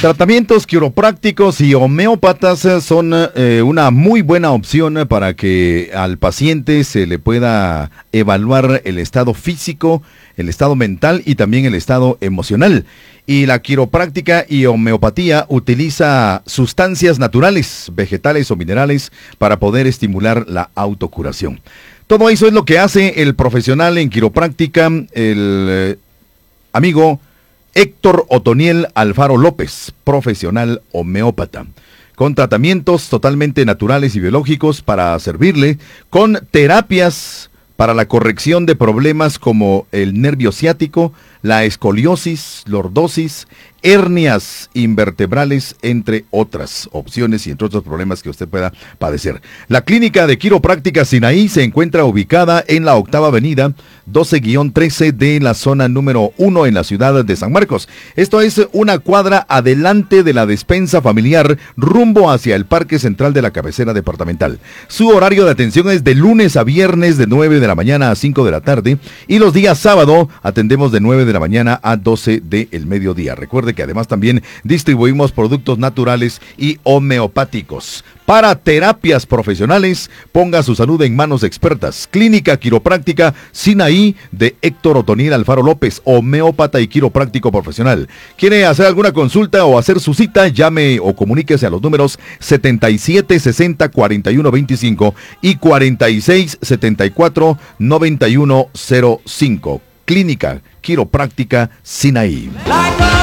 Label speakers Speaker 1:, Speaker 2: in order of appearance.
Speaker 1: Tratamientos quiroprácticos y homeópatas son una muy buena opción para que al paciente se le pueda evaluar el estado físico, el estado mental y también el estado emocional. Y la quiropráctica y homeopatía utiliza sustancias naturales, vegetales o minerales para poder estimular la autocuración. Todo eso es lo que hace el profesional en quiropráctica, el amigo Héctor Otoniel Alfaro López, profesional homeópata, con tratamientos totalmente naturales y biológicos para servirle, con terapias para la corrección de problemas como el nervio ciático, la escoliosis, lordosis, hernias invertebrales, entre otras opciones y entre otros problemas que usted pueda padecer. La clínica de quiropráctica Sinaí se encuentra ubicada en la 8ª Avenida 12-13 de la zona número 1 en la ciudad de San Marcos. Esto es una cuadra adelante de la despensa familiar rumbo hacia el Parque Central de la cabecera departamental. Su horario de atención es de lunes a viernes de 9 de la mañana a 5 de la tarde y los días sábado atendemos de 9 de la mañana a 12 del mediodía. Recuerde que además también distribuimos productos naturales y homeopáticos. Para terapias profesionales, ponga su salud en manos expertas. Clínica Quiropráctica Sinaí de Héctor Otoniel Alfaro López, homeópata y quiropráctico profesional. ¿Quiere hacer alguna consulta o hacer su cita? Llame o comuníquese a los números 7760-4125 y 4674-9105. Clínica Quiropráctica Sinaí.